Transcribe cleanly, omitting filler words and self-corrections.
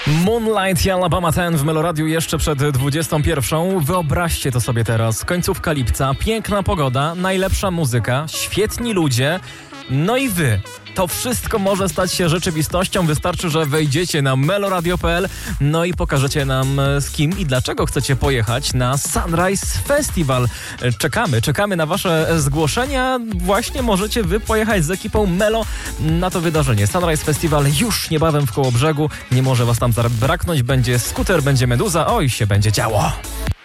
Moonlight i Alabama 10 w Meloradiu jeszcze przed 21. Wyobraźcie to sobie teraz. Końcówka lipca, piękna pogoda, najlepsza muzyka, świetni ludzie, no i wy. To wszystko może stać się rzeczywistością. Wystarczy, że wejdziecie na meloradio.pl, no i pokażecie nam z kim i dlaczego chcecie pojechać na Sunrise Festival. Czekamy na wasze zgłoszenia. Właśnie możecie wy pojechać z ekipą Melo na to wydarzenie. Sunrise Festival już niebawem w Kołobrzegu. Nie może was tam zabraknąć. Będzie skuter, będzie meduza. Oj, się będzie działo.